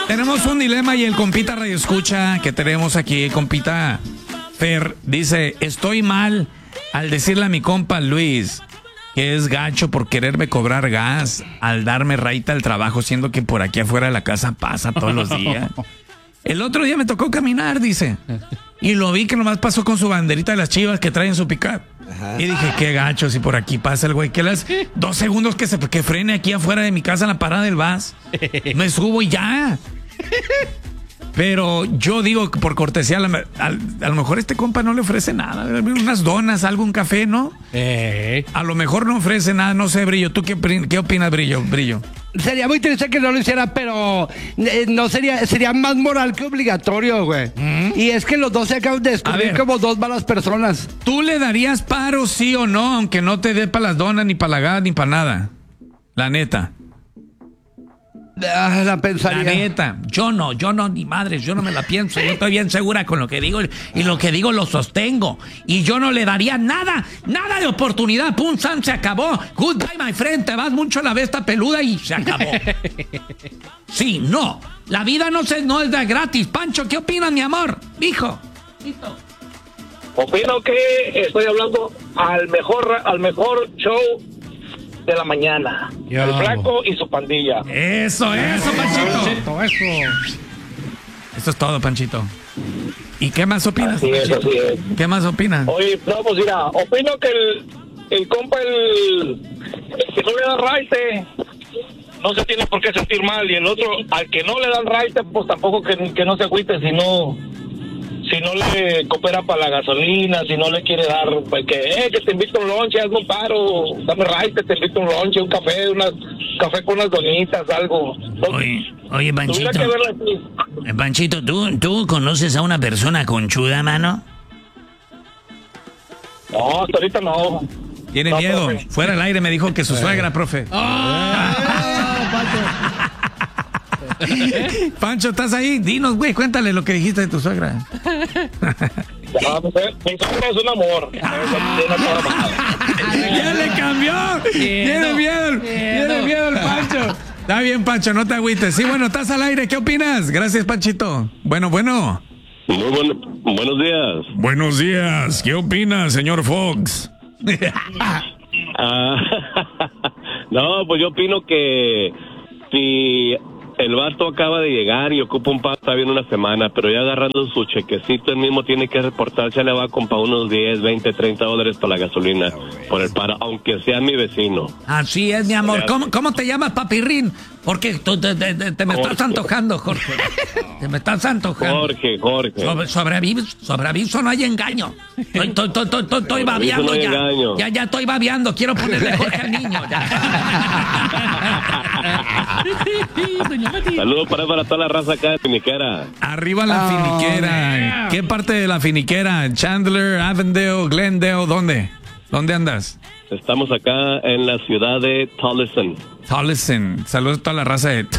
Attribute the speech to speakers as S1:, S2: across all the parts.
S1: Tenemos un dilema y el compita Radio Escucha que tenemos aquí, el compita Fer, dice, estoy mal al decirle a mi compa Luis que es gacho por quererme cobrar gas al darme raita al trabajo, siendo que por aquí afuera de la casa pasa todos los días. El otro día me tocó caminar, dice, y lo vi que nomás pasó con su banderita de las Chivas que traen su pick-up. Y dije, qué gacho, si por aquí pasa el güey, que las 2 segundos que frene aquí afuera de mi casa en la parada del bus, me subo y ya. Pero yo digo, por cortesía, a lo mejor este compa no le ofrece nada, unas donas, algo, un café, ¿no? A lo mejor no ofrece nada, no sé, Brillo. ¿Tú qué opinas, Brillo?
S2: Sería muy triste que no lo hiciera, pero no sería más moral que obligatorio, güey. Y es que los dos se acaban de descubrir como 2 malas personas.
S1: ¿Tú le darías paro, sí o no, aunque no te dé para las donas, ni para la gas, ni para nada? La neta.
S2: La pensaría.
S1: La neta, yo no, ni madres, yo no me la pienso, yo estoy bien segura con lo que digo y lo que digo lo sostengo. Y yo no le daría nada de oportunidad. Pum, San, se acabó. Goodbye, my friend, te vas mucho a la besta peluda y se acabó. Sí, no, la vida no es de gratis. Pancho, ¿qué opinas, mi amor? Hijo.
S3: Opino que estoy hablando al mejor show de la mañana.
S2: Yo.
S3: El Flaco y su pandilla.
S1: Eso, Panchito. Eso es todo, Panchito. ¿Y qué más opinas?
S3: Así es.
S1: ¿Qué más opinas?
S3: Oye, no, pues mira, opino que el compa, el que no le da raite, no se tiene por qué sentir mal. Y el otro, al que no le dan raite, pues tampoco que no se agüite si no le coopera para la gasolina, si no le quiere dar, pues que te invito a un lonche, hazme un paro, dame raite, te invito a un lonche, un café, café con unas donitas, algo.
S4: Oye, Panchito. Panchito, ¿tú conoces a una persona conchuda, mano?
S3: No, hasta ahorita no.
S1: Tiene
S3: no,
S1: miedo.
S3: Profe.
S1: Fuera del aire me dijo que su suegra, profe. Pancho, ¿estás ahí? Dinos, güey, cuéntale lo que dijiste de tu suegra.
S3: No, pues, mi suegra es un amor.
S1: ¡Ya le cambió! Tiene miedo el Pancho. Está bien, Pancho, no te agüites. Sí, bueno, estás al aire. ¿Qué opinas? Gracias, Panchito. Bueno.
S5: Muy buenos días.
S1: Buenos días. ¿Qué opinas, señor Fox?
S5: No, pues yo opino que si el vato acaba de llegar y ocupa un paro, está bien una semana, pero ya agarrando su chequecito, él mismo tiene que reportarse, le va a comprar unos 10, 20, 30 dólares para la gasolina por el paro, aunque sea mi vecino.
S1: Así es, mi amor. ¿Cómo te llamas, papirrín? Porque tú te me estás antojando, Jorge. Te me estás antojando.
S5: Jorge.
S1: Sobre aviso no hay engaño. Estoy babeando ya. Ya estoy babeando. Quiero ponerle Jorge al niño.
S5: Saludos para toda la raza acá de Finiquera.
S1: Arriba la Finiquera. Yeah. ¿Qué parte de la Finiquera? Chandler, Avondale, Glendale, ¿dónde? ¿Dónde andas?
S5: Estamos acá en la ciudad de Tolleson.
S1: Saludos a toda la raza de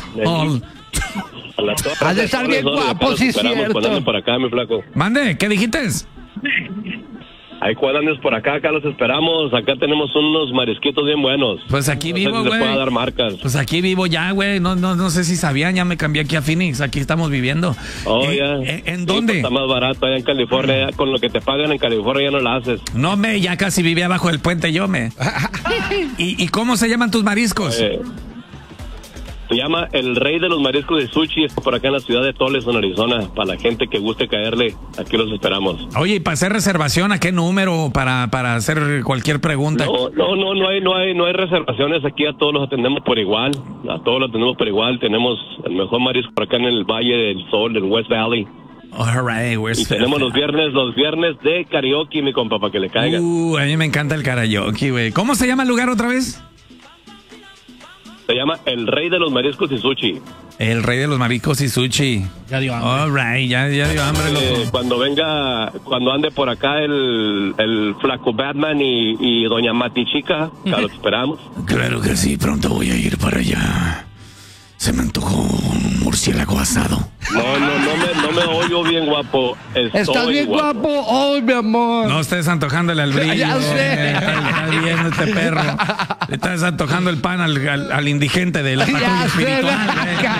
S2: Has de estar bien guapo, sí, cierto.
S5: Por acá, mi flaco.
S1: Mande, ¿qué dijiste?
S5: Hay cuadrantes por acá los esperamos. Acá tenemos unos marisquitos bien buenos.
S1: Pues aquí vivo, güey.
S5: puedo dar marcas.
S1: Pues aquí vivo ya, güey. No sé si sabían, ya me cambié aquí a Phoenix. Aquí estamos viviendo.
S5: Ya.
S1: ¿En dónde?
S5: Está más barato allá en California. Ya, con lo que te pagan en California ya no la haces.
S1: No, ya casi vivía abajo del puente yo, ¿Y cómo se llaman tus mariscos?
S5: Se llama El Rey de los Mariscos de Sushi. Está por acá en la ciudad de Tolleson, Arizona. Para la gente que guste caerle, aquí los esperamos.
S1: Oye, ¿y para hacer reservación a qué número? Para hacer cualquier pregunta.
S5: No hay reservaciones. Aquí a todos los atendemos por igual. Tenemos el mejor marisco por acá en el Valle del Sol, del West Valley.
S1: All right,
S5: y tenemos los viernes de karaoke, mi compa, para que le caiga.
S1: A mí me encanta el karaoke, güey. ¿Cómo se llama el lugar otra vez?
S5: Se llama El Rey de los Mariscos y Sushi.
S1: El Rey de los Mariscos y Sushi.
S2: Ya dio hambre.
S1: All right, ya dio hambre, loco.
S5: Cuando ande por acá el Flaco Batman y Doña Mati Chica, claro, te esperamos.
S4: Claro que sí, pronto voy a ir para allá.
S1: Se me antojó un murciélago asado.
S5: No me oigo bien guapo.
S2: ¿Estás bien guapo? ¡Oh, mi amor!
S1: No estés antojándole al brillo.
S2: Ya sé.
S1: Está bien este perro. Le estás antojando el pan al indigente de la patrulla espiritual.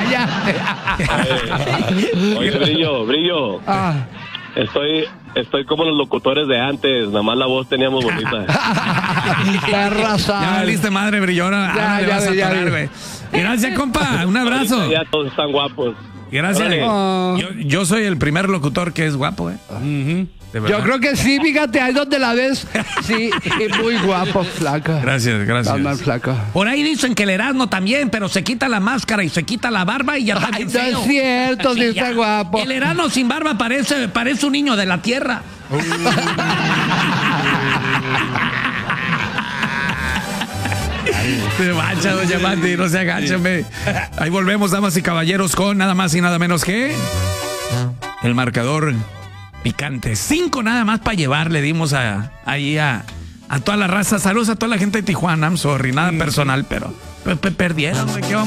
S2: Cállate.
S5: Oye, Brillo. Estoy como los locutores de antes, nada más la voz teníamos bonita.
S1: Ya valiste madre, brillona. Ahora le vas a atorar, güey. Gracias, compa. Un abrazo.
S5: Ya todos están guapos.
S1: Gracias. Yo soy el primer locutor que es guapo,
S2: Yo creo que sí, fíjate, ahí donde la ves. Sí, muy guapo, flaca.
S1: Gracias.
S2: Está más flaca.
S4: Por ahí dicen que el Erasmo también, pero se quita la máscara y se quita la barba y ya está bien
S2: No
S4: feo.
S2: es cierto, sí está guapo.
S4: El Erasmo sin barba parece un niño de la tierra.
S1: Se mancha, doña Mati, no se agáchame. Ahí volvemos, damas y caballeros, con nada más y nada menos que el marcador picante. 5 nada más para llevar, le dimos ahí a toda la raza. Saludos a toda la gente de Tijuana, I'm sorry, nada personal, pero perdieron, güey, ¿qué vamos?